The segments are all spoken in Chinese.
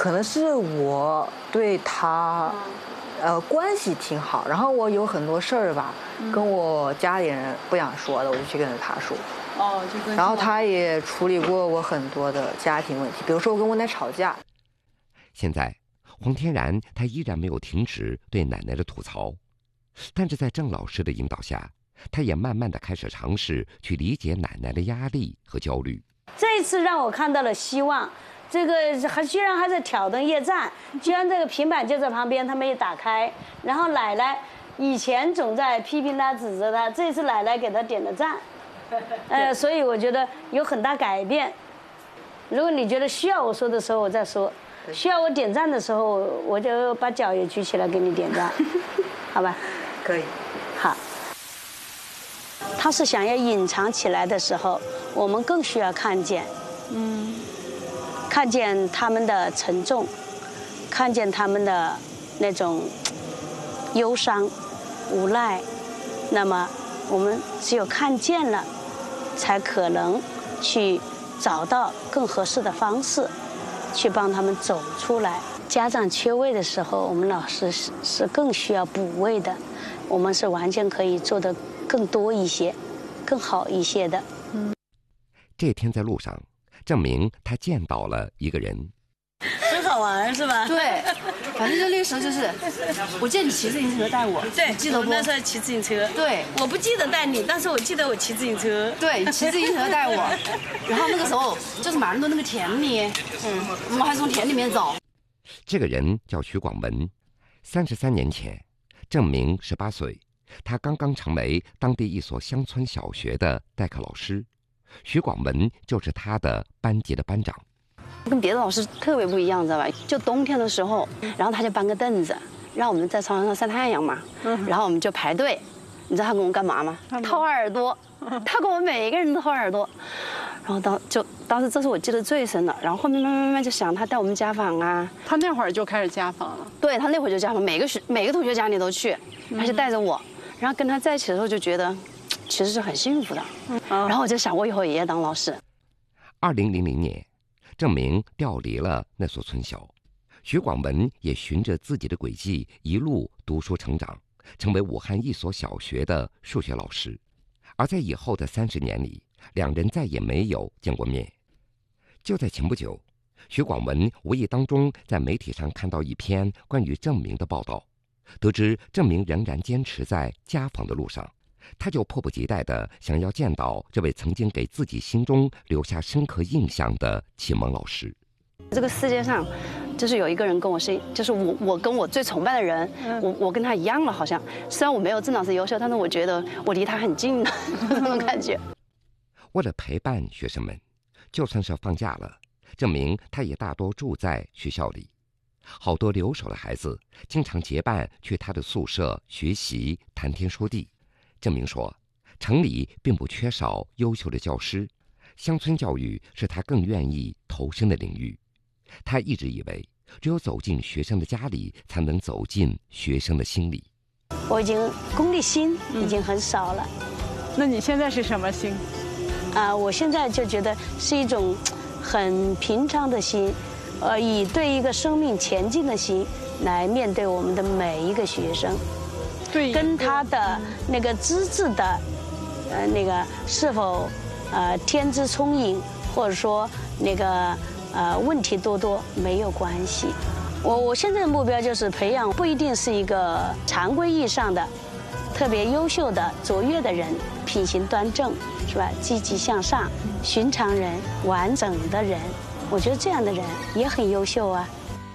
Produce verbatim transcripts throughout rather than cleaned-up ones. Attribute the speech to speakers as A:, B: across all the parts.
A: 可能是我对他，呃，关系挺好，然后我有很多事儿吧，嗯、跟我家里人不想说的，我就去跟着他说。
B: 哦，就跟。
A: 然后他也处理过我很多的家庭问题，比如说我跟我奶吵架。
C: 现在黄天然他依然没有停止对奶奶的吐槽，但是在郑老师的引导下，他也慢慢的开始尝试去理解奶奶的压力和焦虑。
D: 这一次让我看到了希望，这个还居然还在挑灯夜战，居然这个平板就在旁边，他没有打开。然后奶奶以前总在批评他、指责他，这次奶奶给他点了赞，呃，所以我觉得有很大改变。如果你觉得需要我说的时候，我再说；需要我点赞的时候，我就把脚也举起来给你点赞，好吧？
A: 可以。
D: 好。他是想要隐藏起来的时候，我们更需要看见，嗯，看见他们的沉重，看见他们的那种忧伤、无奈。那么，我们只有看见了，才可能去找到更合适的方式，去帮他们走出来。家长缺位的时候，我们老师是是更需要补位的，我们是完全可以做得更多一些，更好一些的。嗯，
C: 这天在路上，郑明他见到了一个人，
D: 真好玩是吧？
B: 对，反正就那个时候就是，我记得你骑自行车带我，
D: 对，
B: 记得不？
D: 那时候骑自行车。
B: 对，
D: 我不记得带你，但是我记得我骑自行车。
B: 对，骑自行车带我，然后那个时候就是马路的那个田里，嗯，我们还从田里面走。
C: 这个人叫徐广文，三十三年前，郑明十八岁，他刚刚成为当地一所乡村小学的代课老师，徐广文就是他的班级的班长。
E: 跟别的老师特别不一样，知道吧？就冬天的时候，然后他就搬个凳子，让我们在操场上晒太阳嘛，然后我们就排队。你知道他跟我们干嘛吗？掏耳朵，他给我们每一个人都掏耳朵。然后当就当时这是我记得最深的，然后后面慢慢慢慢就想他带我们家访啊，
B: 他那会儿就开始家访了。
E: 对他那会儿就家访，每个学每个同学家里都去，他就带着我，然后跟他在一起的时候就觉得，其实是很幸福的。然后我就想我以后也要当老师。
C: 二零零零年，郑明调离了那所村小，徐广文也循着自己的轨迹一路读书成长，成为武汉一所小学的数学老师。而在以后的三十年里，两人再也没有见过面。就在前不久，徐广文无意当中在媒体上看到一篇关于郑明的报道，得知郑明仍然坚持在家访的路上，他就迫不及待地想要见到这位曾经给自己心中留下深刻印象的启蒙老师。
E: 这个世界上就是有一个人跟我是，就是我我跟我最崇拜的人，嗯、我我跟他一样了，好像虽然我没有郑老师优秀，但是我觉得我离他很近了，那种感觉。
C: 为了陪伴学生们，就算是放假了，郑明他也大多住在学校里。好多留守的孩子经常结伴去他的宿舍学习，谈天说地。郑明说，城里并不缺少优秀的教师，乡村教育是他更愿意投身的领域。他一直以为，只有走进学生的家里，才能走进学生的心里。
D: 我已经功利心已经很少了。
B: 嗯、那你现在是什么心？
D: 啊、呃，我现在就觉得是一种很平常的心，呃，以对一个生命前进的心来面对我们的每一个学生，
B: 对，
D: 跟他的那个资质的，呃，那个是否呃天资聪颖，或者说那个呃问题多多没有关系。我我现在的目标就是培养不一定是一个常规意义上的特别优秀的卓越的人，品行端正，是吧？积极向上，寻常人，完整的人，我觉得这样的人也很优秀啊。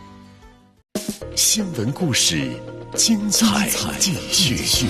F: 新闻故事，精彩继续。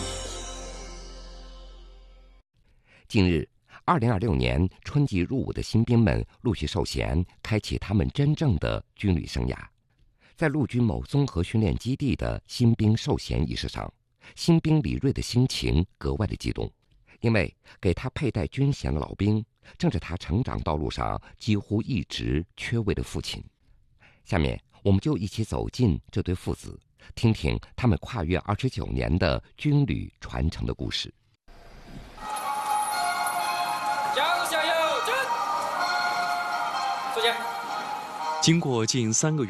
C: 近日，二零二六年春季入伍的新兵们陆续受衔，开启他们真正的军旅生涯。在陆军某综合训练基地的新兵受衔仪式上，新兵李瑞的心情格外的激动，因为给他佩戴军衔的老兵，正是他成长道路上几乎一直缺位的父亲。下面我们就一起走进这对父子，听听他们跨越二十九年的军旅传承的故事。
G: 经过近三个月